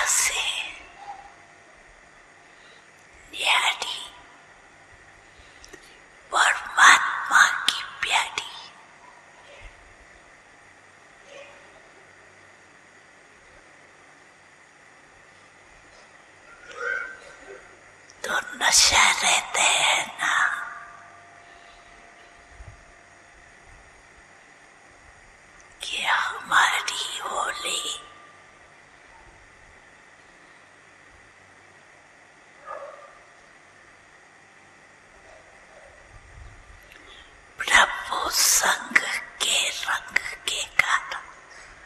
से न्यारी परमात्मा की प्यारी। तो नशा रहता है ना,